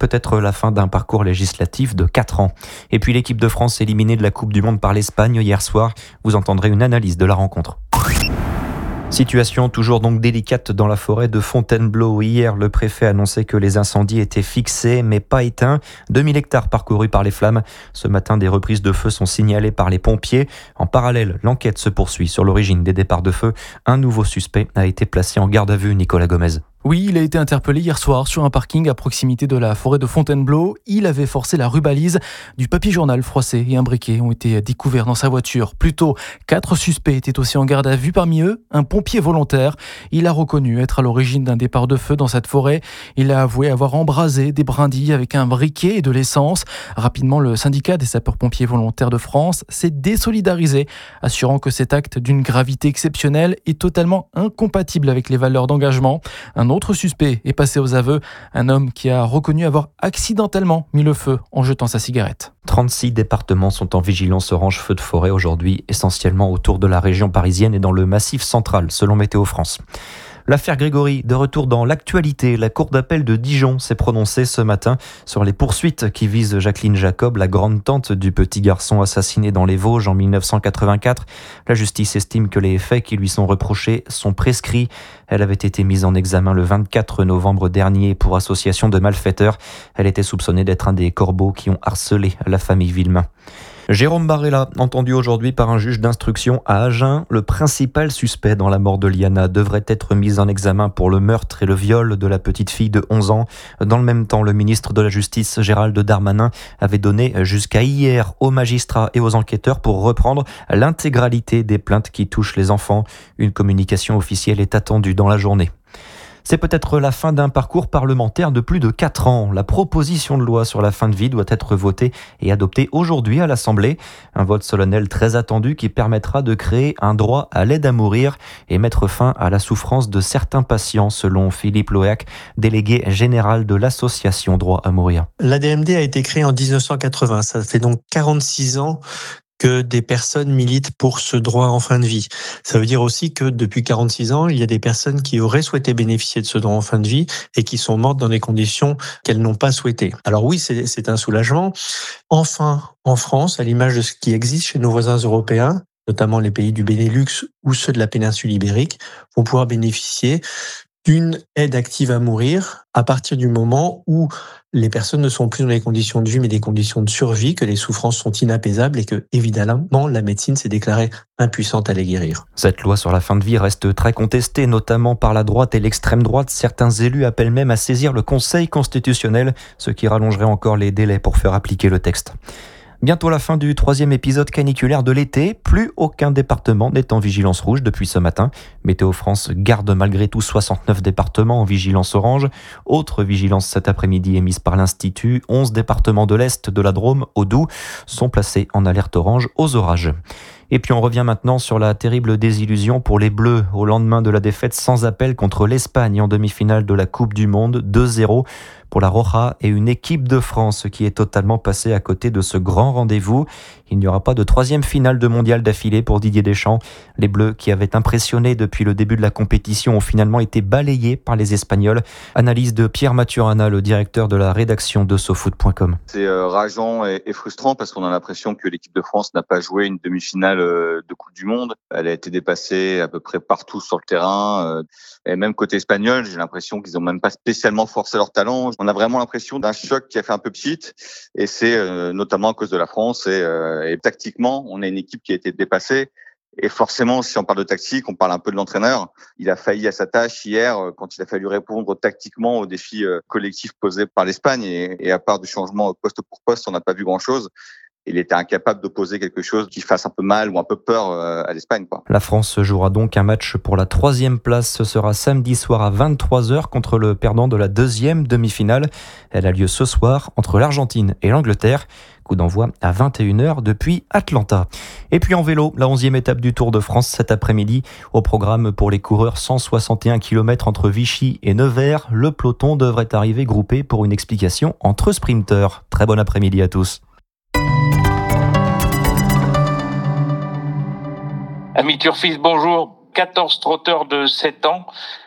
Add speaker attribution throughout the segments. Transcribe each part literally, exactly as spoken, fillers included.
Speaker 1: peut-être la fin d'un parcours législatif de quatre ans. Et puis l'équipe de France éliminée de la Coupe du Monde par l'Espagne hier soir. Vous entendrez une analyse de la rencontre. Situation toujours donc délicate dans la forêt de Fontainebleau. Hier, le préfet annonçait que les incendies étaient fixés mais pas éteints. deux mille hectares parcourus par les flammes. Ce matin, des reprises de feu sont signalées par les pompiers. En parallèle, l'enquête se poursuit sur l'origine des départs de feu. Un nouveau suspect a été placé en garde à vue, Nicolas Gomez.
Speaker 2: Oui, il a été interpellé hier soir sur un parking à proximité de la forêt de Fontainebleau. Il avait forcé la rubalise. Du papier journal froissé et un briquet ont été découverts dans sa voiture. Plus tôt, quatre suspects étaient aussi en garde à vue. Parmi eux, un pompier volontaire. Il a reconnu être à l'origine d'un départ de feu dans cette forêt. Il a avoué avoir embrasé des brindilles avec un briquet et de l'essence. Rapidement, le syndicat des sapeurs-pompiers volontaires de France s'est désolidarisé, assurant que cet acte d'une gravité exceptionnelle est totalement incompatible avec les valeurs d'engagement. Un autre suspect est passé aux aveux, un homme qui a reconnu avoir accidentellement mis le feu en jetant sa cigarette.
Speaker 1: trente-six départements sont en vigilance orange feu de forêt aujourd'hui, essentiellement autour de la région parisienne et dans le Massif central, selon Météo France. L'affaire Grégory, de retour dans l'actualité, la cour d'appel de Dijon s'est prononcée ce matin sur les poursuites qui visent Jacqueline Jacob, la grande-tante du petit garçon assassiné dans les Vosges en mille neuf cent quatre-vingt-quatre. La justice estime que les faits qui lui sont reprochés sont prescrits. Elle avait été mise en examen le vingt-quatre novembre dernier pour association de malfaiteurs. Elle était soupçonnée d'être un des corbeaux qui ont harcelé la famille Villemain. Jérôme Barella, entendu aujourd'hui par un juge d'instruction à Agen, le principal suspect dans la mort de Liana devrait être mis en examen pour le meurtre et le viol de la petite fille de onze ans. Dans le même temps, le ministre de la Justice, Gérald Darmanin, avait donné jusqu'à hier aux magistrats et aux enquêteurs pour reprendre l'intégralité des plaintes qui touchent les enfants. Une communication officielle est attendue dans la journée. C'est peut-être la fin d'un parcours parlementaire de plus de quatre ans. La proposition de loi sur la fin de vie doit être votée et adoptée aujourd'hui à l'Assemblée. Un vote solennel très attendu qui permettra de créer un droit à l'aide à mourir et mettre fin à la souffrance de certains patients, selon Philippe Loac, délégué général de l'association Droit à mourir.
Speaker 3: L'A D M D a été créée en dix-neuf cent quatre-vingts. Ça fait donc quarante-six ans que des personnes militent pour ce droit en fin de vie. Ça veut dire aussi que depuis quarante-six ans, il y a des personnes qui auraient souhaité bénéficier de ce droit en fin de vie et qui sont mortes dans des conditions qu'elles n'ont pas souhaitées. Alors oui, c'est, c'est un soulagement. Enfin, en France, à l'image de ce qui existe chez nos voisins européens, notamment les pays du Benelux ou ceux de la péninsule ibérique, vont pouvoir bénéficier d'une aide active à mourir à partir du moment où les personnes ne sont plus dans les conditions de vie mais des conditions de survie, que les souffrances sont inapaisables et que, évidemment, la médecine s'est déclarée impuissante à les guérir.
Speaker 1: Cette loi sur la fin de vie reste très contestée, notamment par la droite et l'extrême droite. Certains élus appellent même à saisir le Conseil constitutionnel, ce qui rallongerait encore les délais pour faire appliquer le texte. Bientôt la fin du troisième épisode caniculaire de l'été. Plus aucun département n'est en vigilance rouge depuis ce matin. Météo France garde malgré tout soixante-neuf départements en vigilance orange. Autre vigilance cet après-midi émise par l'Institut. onze départements de l'Est, de la Drôme au Doubs sont placés en alerte orange aux orages. Et puis on revient maintenant sur la terrible désillusion pour les Bleus au lendemain de la défaite sans appel contre l'Espagne en demi-finale de la Coupe du Monde, deux zéro pour la Roja et une équipe de France qui est totalement passée à côté de ce grand rendez-vous. Il n'y aura pas de troisième finale de mondial d'affilée pour Didier Deschamps. Les Bleus, qui avaient impressionné depuis le début de la compétition, ont finalement été balayés par les Espagnols. Analyse de Pierre Maturana, le directeur de la rédaction de sofoot point com.
Speaker 4: C'est euh, rageant et, et frustrant parce qu'on a l'impression que l'équipe de France n'a pas joué une demi-finale euh, de Coupe du Monde. Elle a été dépassée à peu près partout sur le terrain. Euh, et même côté espagnol, j'ai l'impression qu'ils n'ont même pas spécialement forcé leur talent. On a vraiment l'impression d'un choc qui a fait un peu pchit. Et c'est euh, notamment à cause de la France. Et, euh, et tactiquement, on a une équipe qui a été dépassée. Et forcément, si on parle de tactique, on parle un peu de l'entraîneur. Il a failli à sa tâche hier quand il a fallu répondre tactiquement aux défis collectifs posés par l'Espagne. Et, et à part du changement poste pour poste, on n'a pas vu grand-chose. Il était incapable d'opposer quelque chose qui fasse un peu mal ou un peu peur à l'Espagne, quoi.
Speaker 1: La France jouera donc un match pour la troisième place. Ce sera samedi soir à vingt-trois heures contre le perdant de la deuxième demi-finale. Elle a lieu ce soir entre l'Argentine et l'Angleterre. Coup d'envoi à vingt et une heures depuis Atlanta. Et puis en vélo, la onzième étape du Tour de France cet après-midi. Au programme pour les coureurs, cent soixante et un kilomètres entre Vichy et Nevers. Le peloton devrait arriver groupé pour une explication entre sprinteurs. Très bon après-midi à tous.
Speaker 5: Ami Turfis, bonjour. quatorze trotteurs de sept ans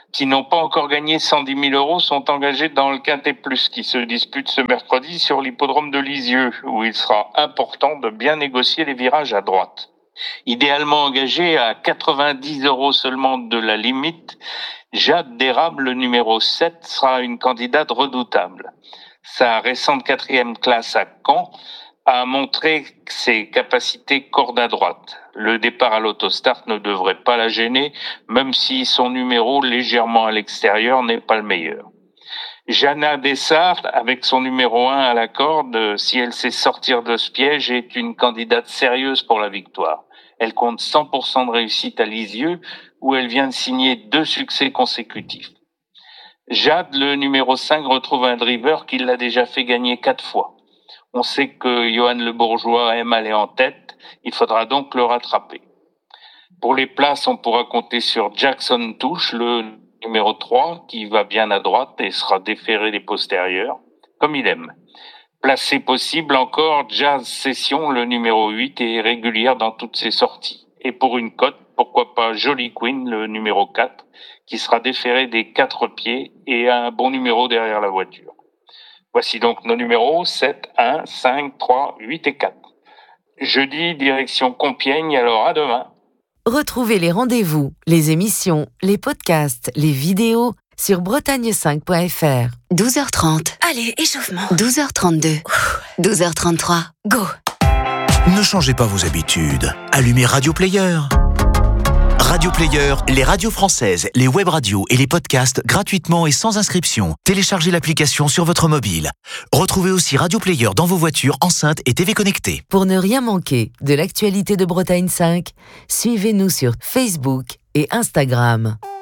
Speaker 5: qui n'ont pas encore gagné cent dix mille euros sont engagés dans le Quintet Plus qui se dispute ce mercredi sur l'hippodrome de Lisieux, où il sera important de bien négocier les virages à droite. Idéalement engagé à quatre-vingt-dix euros seulement de la limite, Jade d'Érable, le numéro sept, sera une candidate redoutable. Sa récente quatrième classe à Caen a montré ses capacités corde à droite. Le départ à l'autostart ne devrait pas la gêner, même si son numéro légèrement à l'extérieur n'est pas le meilleur. Jana Dessart, avec son numéro un à la corde, si elle sait sortir de ce piège, est une candidate sérieuse pour la victoire. Elle compte cent pour cent de réussite à Lisieux, où elle vient de signer deux succès consécutifs. Jade, le numéro cinq, retrouve un driver qui l'a déjà fait gagner quatre fois. On sait que Johan Le Bourgeois aime aller en tête, il faudra donc le rattraper. Pour les places, on pourra compter sur Jackson Touche, le numéro trois, qui va bien à droite et sera déféré des postérieurs, comme il aime. Placé possible encore, Jazz Session, le numéro huit, est régulière dans toutes ses sorties. Et pour une cote, pourquoi pas Jolly Queen, le numéro quatre, qui sera déféré des quatre pieds et a un bon numéro derrière la voiture. Voici donc nos numéros sept, un, cinq, trois, huit et quatre. Jeudi, direction Compiègne, alors à demain.
Speaker 6: Retrouvez les rendez-vous, les émissions, les podcasts, les vidéos sur bretagne cinq point f r.
Speaker 7: douze heures trente.
Speaker 8: Allez, échauffement.
Speaker 7: douze heures trente-deux. douze heures trente-trois.
Speaker 8: Go.
Speaker 9: Ne changez pas vos habitudes. Allumez Radio Player. Radio Player, les radios françaises, les web radios et les podcasts gratuitement et sans inscription. Téléchargez l'application sur votre mobile. Retrouvez aussi Radio Player dans vos voitures, enceintes et T V connectées.
Speaker 6: Pour ne rien manquer de l'actualité de Bretagne cinq, suivez-nous sur Facebook et Instagram.